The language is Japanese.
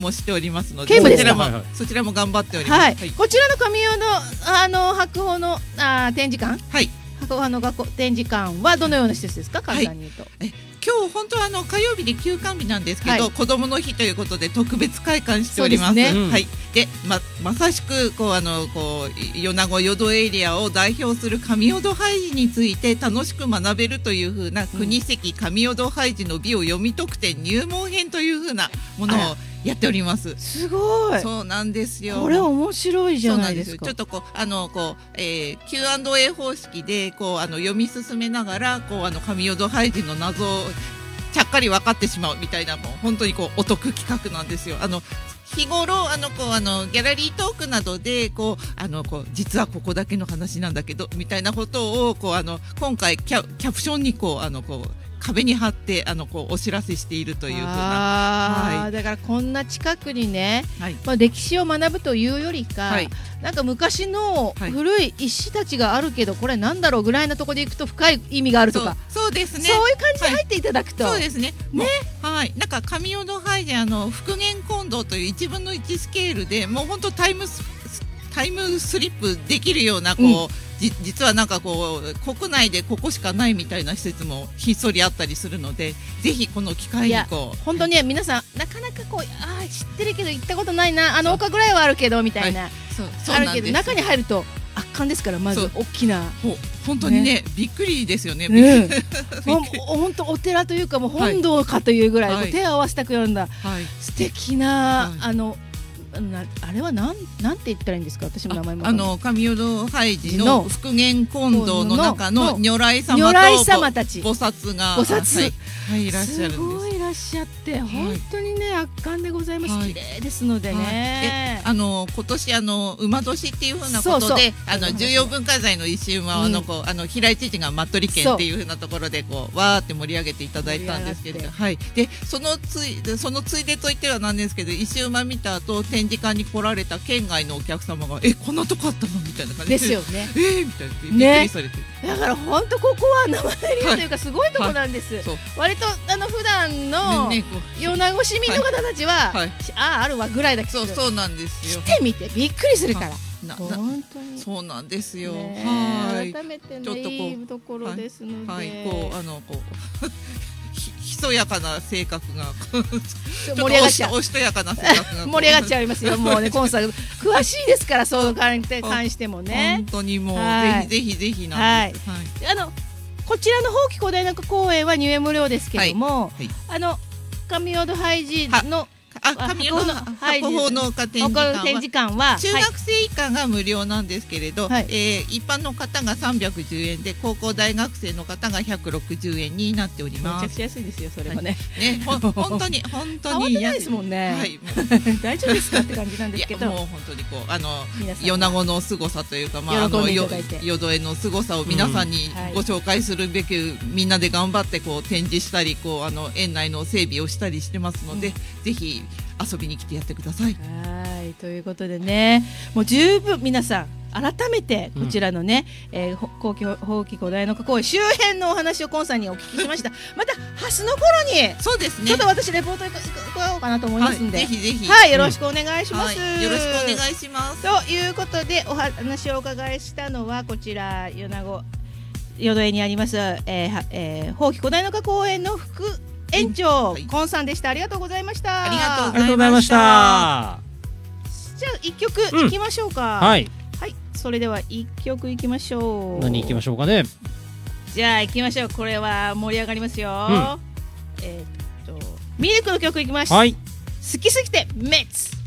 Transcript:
もしておりますので、 警務ですか。 そちらも頑張っております。 はい、こちらの神代の白鵬の展示館、 はい、 白鵬の学校展示館はどのような施設ですか、簡単に言うと。 今日本当は火曜日で休館日なんですけど、 はい、 子どもの日ということで特別開館しております。 ね、 はい、でまさしく米子淀エリアを代表する神淀ハイジについて楽しく学べるというふうな、国籍神淀ハイジの美を読み解く展入門編というふうなものをやっております。 すごい。 そうなんですよ。 これ面白いじゃないですか。 ちょっとQ&A 方式で読み進めながら神淀ハイジの謎をちゃっかり分かってしまうみたいな、もう本当にお得企画なんですよ。日頃ギャラリートークなどで実はここだけの話なんだけどみたいなことを今回キャプションに壁に貼ってお知らせしているというふうな、はい、 だからこんな近くにね、 はい、 歴史を学ぶというよりか、はい、なんか昔の古い石たちがあるけど、これなんだろうぐらいなところで行くと深い意味があるとか、 そうですね、 そういう感じで入っていただくと、 そうですね、はい、なんか神淀ハイジ復元近藤という1分の1スケールでもう本当タイムスリップできるような実はなんか国内でここしかないみたいな施設もひっそりあったりするので、ぜひこの機会に本当にね、皆さんなかなか知ってるけど行ったことないな、丘ぐらいはあるけどみたいな、あるけど中に入ると圧巻ですから、まず大きな、 本当にねびっくりですよね。 本当お寺というかもう本堂かというぐらい手を合わせたくような素敵なあれはなんて言ったらいいんですか、私も名前も神淀ハイジの復元近藤の中の如来様と菩薩がいらっしゃるんです。 すごいいらっしゃって本当にね圧巻でございます。綺麗ですのでね。 今年馬年っていうふうなことで重要文化財の石馬を平井知事がマットリ県っていうふうなところでわーって盛り上げていただいたんですけど、はい、でそのついでといってはなんですけど、石馬見た後展示館に来られた県外のお客様がこんなとこあったのみたいな感じですよね。 みたいなびっくりされて、 だから本当ここは生エリアというかすごいとこなんです。割と普段の米子市民の方たちはあるわぐらいだけど、 そうなんですよ。 来てみてびっくりするから。本当にそうなんですよ。 改めてね、いいところですので、 ひそやかな性格が盛り上がっちゃう、 おしとやかな性格が盛り上がっちゃいますよ。もうね、コンサート詳しいですから、そう関してもね、 本当にもうぜひぜひなんです。 こちらの宝器古代中公園は入園無料ですけども、神淀ハイジの神代の白鵬の丘展示館は中学生以下が無料なんですけれど、一般の方が310円で高校大学生の方が160円になっております。 めちゃくちゃ安いですよ、それもね。 本当に変わってないですもんね。大丈夫ですかって感じなんですけど、 もう本当に米子の凄さというか、淀江の凄さを皆さんにご紹介するべくみんなで頑張って展示したり園内の整備をしたりしてますので、ぜひ遊びに来てやってください。 はい、ということでね、もう十分皆さん改めてこちらのね、宝器古代中公園周辺のお話をコンさんにお聞きしました。また蓮の頃にそうですね、 ちょっと私レポート行こうかなと思いますんで、 ぜひぜひ、 はい、よろしくお願いします。 よろしくお願いします。 ということでお話をお伺いしたのはこちら淀江にあります宝器古代中公園の副園長、コンさんでした。ありがとうございました。 ありがとうございました。 じゃあ一曲いきましょうか。はい、それでは一曲いきましょう。 何いきましょうかね。 じゃあいきましょう。これは盛り上がりますよ。ミルクの曲いきます。好きすぎてメッツ。